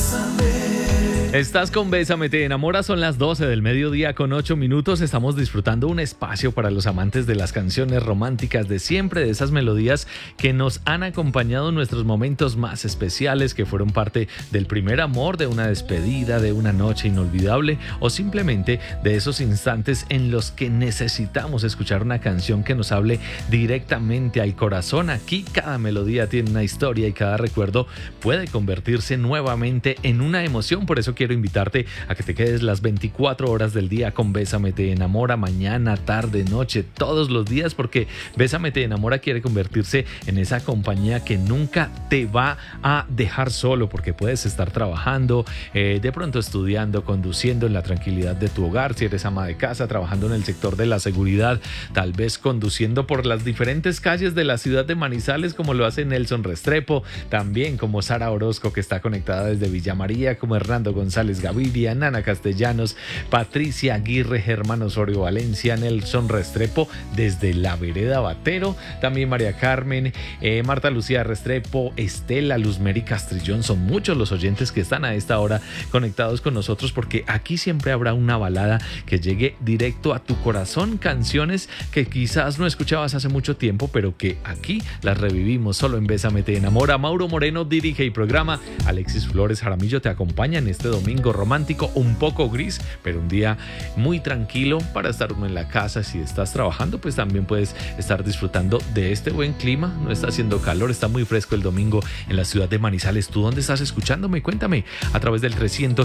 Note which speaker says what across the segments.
Speaker 1: Estás con Bésame, te enamora, son las 12 del mediodía con 8 minutos. Estamos disfrutando un espacio para los amantes de las canciones románticas de siempre, de esas melodías que nos han acompañado en nuestros momentos más especiales, que fueron parte del primer amor, de una despedida, de una noche inolvidable o simplemente de esos instantes en los que necesitamos escuchar una canción que nos hable directamente al corazón. Aquí cada melodía tiene una historia y cada recuerdo puede convertirse nuevamente en una emoción. Por eso quiero invitarte a que te quedes las 24 horas del día con Bésame te enamora, mañana, tarde, noche, todos los días, porque Bésame te enamora quiere convertirse en esa compañía que nunca te va a dejar solo, porque puedes estar trabajando, de pronto estudiando, conduciendo en la tranquilidad de tu hogar, si eres ama de casa, trabajando en el sector de la seguridad, tal vez conduciendo por las diferentes calles de la ciudad de Manizales, como lo hace Nelson Restrepo, también como Sara Orozco, que está conectada desde Villa María, como Hernando González Gaviria, Nana Castellanos, Patricia Aguirre, Germán Osorio Valencia, Nelson Restrepo desde la vereda Batero, también María Carmen, Marta Lucía Restrepo, Estela, Luzmeri Castrillón. Son muchos los oyentes que están a esta hora conectados con nosotros, porque aquí siempre habrá una balada que llegue directo a tu corazón, canciones que quizás no escuchabas hace mucho tiempo, pero que aquí las revivimos solo en Bésame te enamora. Mauro Moreno dirige y programa, Alexis Flores Jaramillo te acompaña en este domingo romántico, un poco gris, pero un día muy tranquilo para estar uno en la casa. Si estás trabajando, pues también puedes estar disfrutando de este buen clima. No está haciendo calor, está muy fresco el domingo en la ciudad de Manizales. ¿Tú dónde estás escuchándome? Cuéntame a través del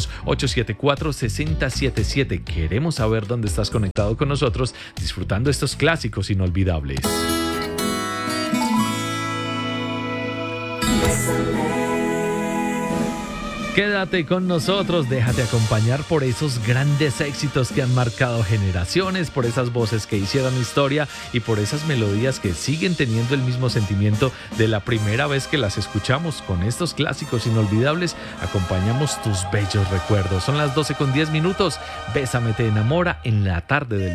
Speaker 1: 300-874-6077. Queremos saber dónde estás conectado con nosotros, disfrutando estos clásicos inolvidables. Quédate con nosotros, déjate acompañar por esos grandes éxitos que han marcado generaciones, por esas voces que hicieron historia y por esas melodías que siguen teniendo el mismo sentimiento de la primera vez que las escuchamos. Con estos clásicos inolvidables acompañamos tus bellos recuerdos. Son las 12 con 10 minutos. Bésame te enamora en la tarde del